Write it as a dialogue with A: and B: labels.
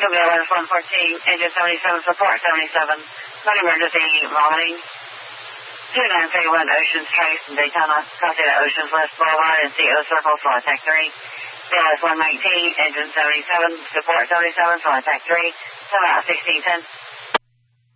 A: BLS 114, engine 77, support 77, non-emergency vomiting. 2931 Oceans Trace in Daytona, crossing at Oceans West Boulevard and CO Circle, flight tech 3. BLS 119, engine 77, support 77, flight tech 3, 7 out 1610.